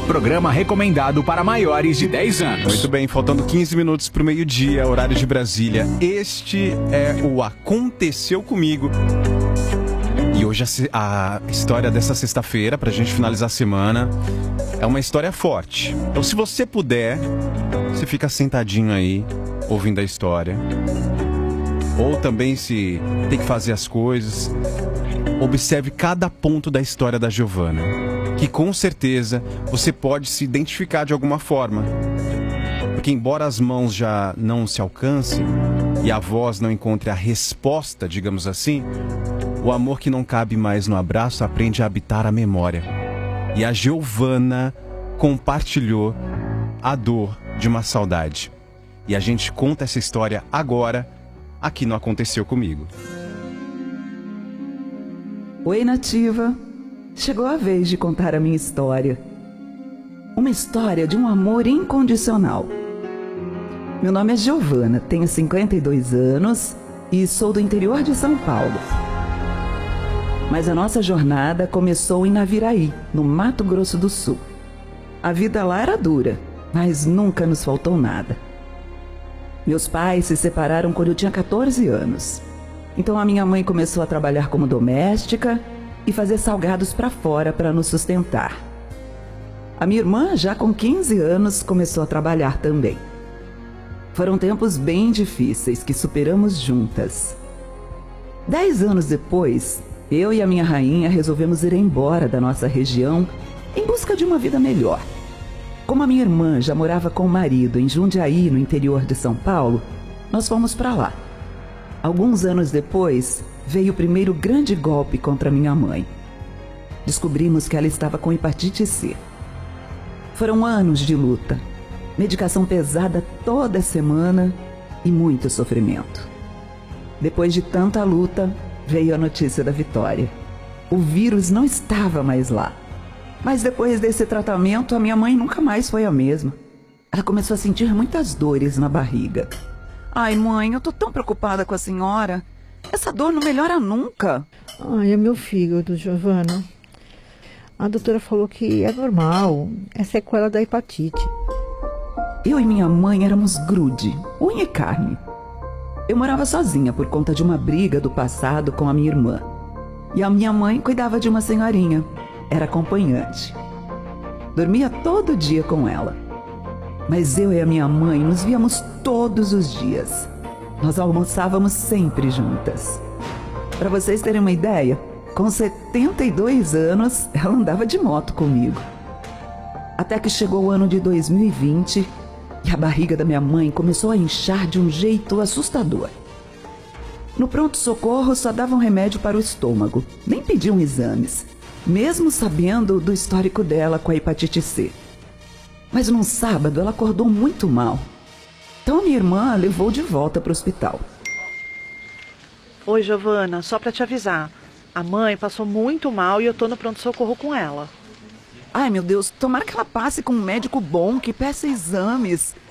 Programa recomendado para maiores de 10 anos. Muito bem, faltando 15 minutos para o meio-dia, horário de Brasília. Este é o Aconteceu Comigo. E hoje a história dessa sexta-feira, pra gente finalizar a semana, é uma história forte. Então, se você puder, você fica sentadinho aí, ouvindo a história. Ou também, se tem que fazer as coisas, observe cada ponto da história da Giovana, que com certeza você pode se identificar de alguma forma. Porque embora as mãos já não se alcancem e a voz não encontre a resposta, digamos assim, o amor que não cabe mais no abraço aprende a habitar a memória. E a Giovana compartilhou a dor de uma saudade. E a gente conta essa história agora, aqui no Aconteceu Comigo. Oi, Nativa. Chegou a vez de contar a minha história. Uma história de um amor incondicional. Meu nome é Giovana, tenho 52 anos e sou do interior de São Paulo. Mas a nossa jornada começou em Naviraí, no Mato Grosso do Sul. A vida lá era dura, mas nunca nos faltou nada. Meus pais se separaram quando eu tinha 14 anos. Então a minha mãe começou a trabalhar como doméstica e fazer salgados para fora para nos sustentar. A minha irmã, já com 15 anos, começou a trabalhar também. Foram tempos bem difíceis que superamos juntas. 10 anos depois, eu e a minha rainha resolvemos ir embora da nossa região em busca de uma vida melhor. Como a minha irmã já morava com o marido em Jundiaí, no interior de São Paulo, nós fomos para lá. Alguns anos depois, veio o primeiro grande golpe contra minha mãe. Descobrimos que ela estava com hepatite C. Foram anos de luta, medicação pesada toda semana e muito sofrimento. Depois de tanta luta, veio a notícia da vitória. O vírus não estava mais lá. Mas depois desse tratamento, a minha mãe nunca mais foi a mesma. Ela começou a sentir muitas dores na barriga. Ai, mãe, eu tô tão preocupada com a senhora. Essa dor não melhora nunca. Ai, é meu fígado, Giovana. A doutora falou que é normal, é sequela da hepatite. Eu e minha mãe éramos grude, unha e carne. Eu morava sozinha por conta de uma briga do passado com a minha irmã. E a minha mãe cuidava de uma senhorinha, era acompanhante. Dormia todo dia com ela. Mas eu e a minha mãe nos víamos todos os dias. Nós almoçávamos sempre juntas. Para vocês terem uma ideia, com 72 anos, ela andava de moto comigo. Até que chegou o ano de 2020 e a barriga da minha mãe começou a inchar de um jeito assustador. No pronto-socorro só davam remédio para o estômago, nem pediam exames, mesmo sabendo do histórico dela com a hepatite C. Mas num sábado ela acordou muito mal. Então minha irmã a levou de volta para o hospital. Oi, Giovana, só para te avisar. A mãe passou muito mal e eu tô no pronto-socorro com ela. Ai, meu Deus, tomara que ela passe com um médico bom, que peça exames.